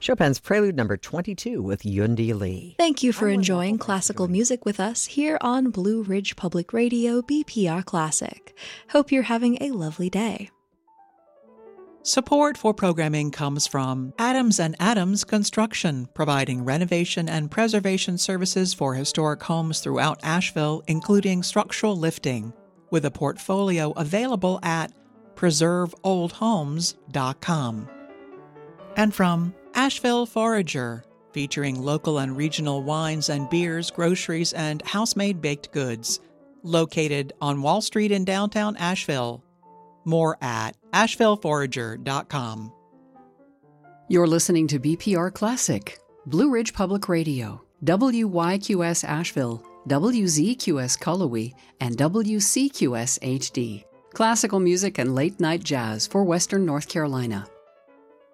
Chopin's Prelude number 22 with Yundi Lee. Thank you for enjoying classical music with us here on Blue Ridge Public Radio BPR Classic. Hope you're having a lovely day. Support for programming comes from Adams & Adams Construction, providing renovation and preservation services for historic homes throughout Asheville, including structural lifting, with a portfolio available at preserveoldhomes.com. And from Asheville Forager, featuring local and regional wines and beers, groceries, and house-made baked goods, located on Wall Street in downtown Asheville. More at ashevilleforager.com. You're listening to BPR Classic, Blue Ridge Public Radio, WYQS Asheville, WZQS Cullowhee, and WCQS HD. Classical music and late-night jazz for Western North Carolina.